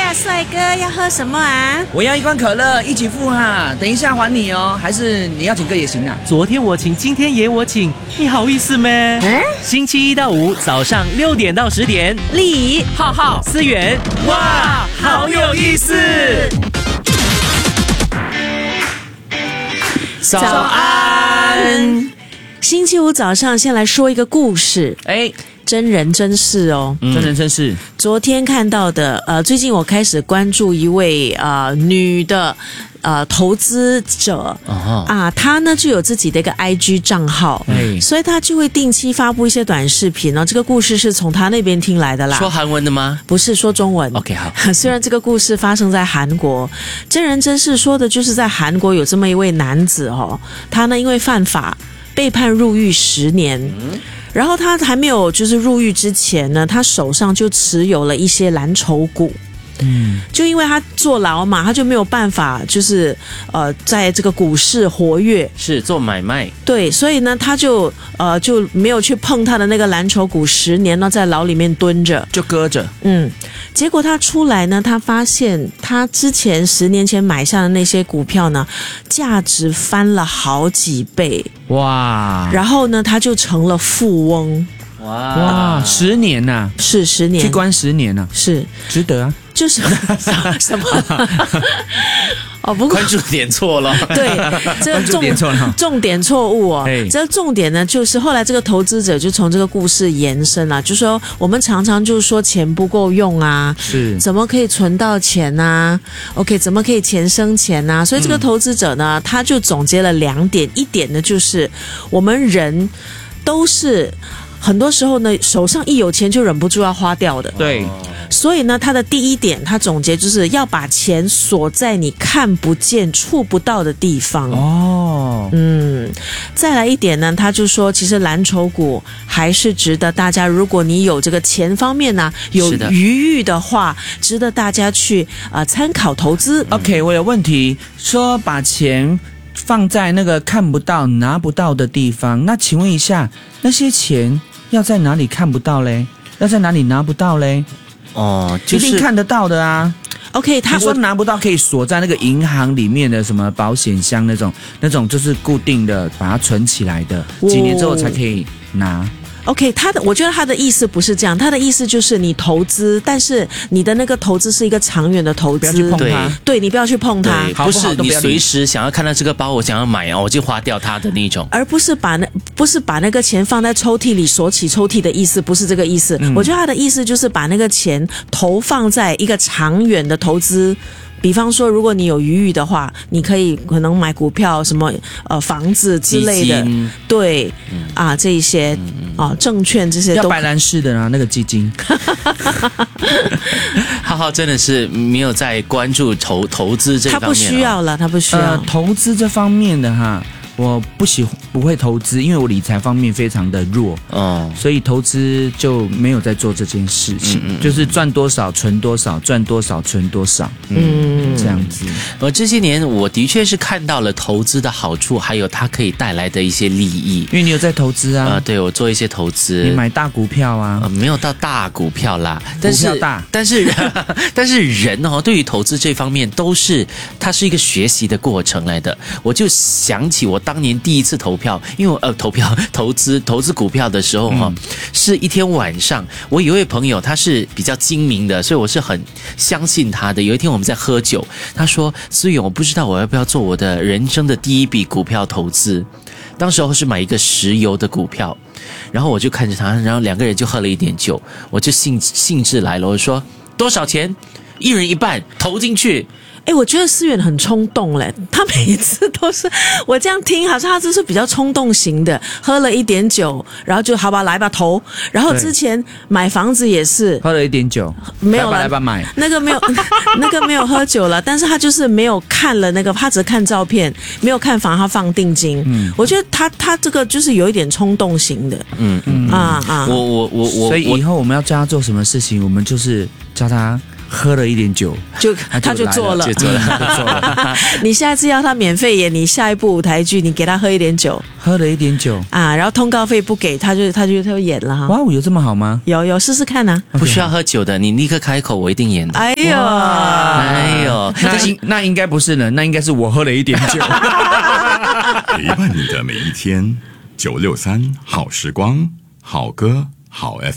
呀，帅哥，要喝什么啊？ 我要一罐可乐，一起付哈，等一下还你哦，还是你要请客也行啊。 昨天我请，今天也我请，你好意思咩？星期一到五早上6点到10点， 丽、 浩浩、思源，哇，好有意思！ 早安。星期五早上，先来说一个故事。真人真事哦， 真人真事。 昨天看到的，最近我开始关注一位女的投资者她呢就有自己的一个 IG 账号，所以她就会定期发布一些短视频哦。这个故事是从她那边听来的啦。 说韩文的吗？ 不是，说中文。 OK， 好。 虽然这个故事发生在韩国，真人真事说的就是在韩国有这么一位男子哦，他呢因为犯法被判入狱10年。然后他还没有就是入狱之前呢，他手上就持有了一些蓝筹股。就因为他坐牢嘛，他就没有办法就是在这个股市活跃， 是做买卖。 对，所以呢他就没有去碰他的那个蓝筹股10年呢，在牢里面蹲着， 就搁着。 结果他出来呢，他发现他之前10年前买下的那些股票呢，价值翻了好几倍。 哇！ 然后呢，他就成了富翁。 哇，10年呐， 是10年， 去关10年呐， 是值得啊。 就是什么？不过关注点错了。 对，这个重点错误哦。这个重点呢，就是后来这个投资者就从这个故事延伸啊，就说我们常常就说钱不够用啊， 是怎么可以存到钱啊 ？OK， 怎么可以钱生钱啊？所以这个投资者呢，他就总结了2点，一点呢就是我们人都是很多时候呢，手上一有钱就忍不住要花掉的。 对。 所以呢，他的第一点，他总结就是要把钱锁在你看不见、触不到的地方。再来一点呢，他就说，其实蓝筹股还是值得大家，如果你有这个钱方面呢有余裕的话，值得大家去参考投资。 OK， 我有问题，说把钱放在那个看不到、拿不到的地方，那请问一下，那些钱要在哪里看不到嘞？要在哪里拿不到嘞？就是一定看得到的啊。 OK， 他说拿不到可以锁在那个银行里面的什么保险箱那种就是固定的，把它存起来的，几年之后才可以拿。 OK， 我觉得他的意思不是这样，他的意思就是你投资，但是你的那个投资是一个长远的投资， 不要去碰它。 对，你不要去碰它， 不是你随时想要看到这个包，我想要买我就花掉它的那种， 而不是把那个钱放在抽屉里锁起抽屉的意思，不是这个意思。我觉得他的意思就是把那个钱投放在一个长远的投资。比方说，如果你有余裕的话，你可能买股票、什么房子之类的，对这一些证券这些都要白兰氏的那个基金。 浩浩真的是没有在关注投资这方面， 他不需要了，他不需要投资这方面的哈。我不会投资，因为我理财方面非常的弱，所以投资就没有在做这件事情，就是赚多少存多少，赚多少存多少，这样子。 这些年我的确是看到了投资的好处，还有它可以带来的一些利益。 因为你有在投资啊， 对，我做一些投资， 你买大股票啊， 没有到大股票啦，但是人对于投资这方面它是一个学习的过程来的。我就想起我当年第一次投票，因为我投资股票的时候是一天晚上，我有一位朋友他是比较精明的，所以我是很相信他的。有一天我们在喝酒，他说：“思远，我不知道我要不要做我的人生的第一笔股票投资。”当时候是买一个石油的股票，然后我就看着他，然后2个人就喝了一点酒，我就兴致来了，我说：“多少钱？1人1半，投进去。” 我觉得思远很冲动嘞，他每次都是我这样听，好像他就是比较冲动型的，喝了一点酒，然后就好吧，来吧投。然后之前买房子也是喝了一点酒， 没有了， 来吧买那个没有那个没有喝酒了，但是他就是没有看了那个，他只看照片，没有看房，他放定金。我觉得他这个就是有一点冲动型的。 所以以后我们要教他做什么事情，我们就是教他喝了一点酒， 他就做了， 就做了。 你下次要他免费演你下一部舞台剧，你给他喝一点酒， 喝了一点酒啊，然后通告费不给，他就演了哈。 哇，有这么好吗？ 有试试看啊， 不需要喝酒的，你立刻开口，我一定演的。 哎呦， 那应该不是呢，那应该是我喝了一点酒。 陪伴你的每一天，963好时光，好歌好 FM。